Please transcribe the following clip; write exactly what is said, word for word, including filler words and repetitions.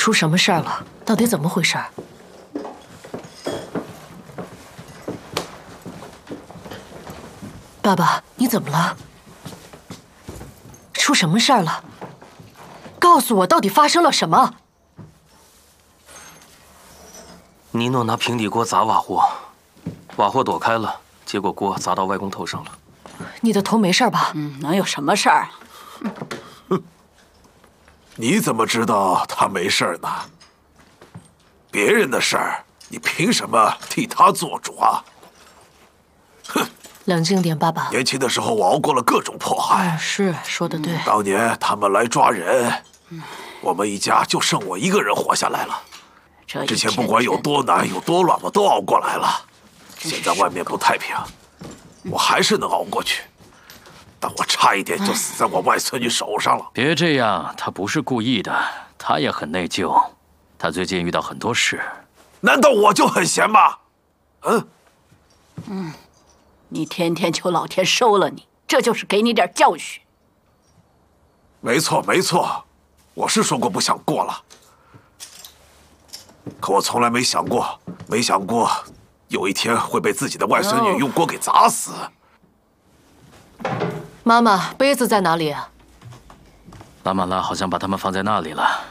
出什么事儿了？到底怎么回事？爸爸，你怎么了？出什么事儿了？告诉我，到底发生了什么？ 尼诺拿平底锅砸瓦霍，瓦霍躲开了，结果锅砸到外公头上了。 你的头没事吧？ 嗯，能有什么事儿？ 哼，你怎么知道他没事呢？别人的事儿，你凭什么替他做主啊？哼！ 冷静点，爸爸。 年轻的时候，我熬过了各种迫害。 嗯，是说的对。 当年他们来抓人，我们一家就剩我一个人活下来了。之前不管有多难有多乱，我都熬过来了。现在外面不太平，我还是能熬过去，但我差一点就死在我外孙女手上了。 别这样，他不是故意的，他也很内疚。他最近遇到很多事。 难道我就很闲吗？嗯嗯。你天天求老天收了你，这就是给你点教训。 没错，没错，我是说过不想过了，可我从来没想过，没想过有一天会被自己的外孙女用锅给砸死。 妈妈，杯子在哪里啊？ 拉玛拉好像把它们放在那里了。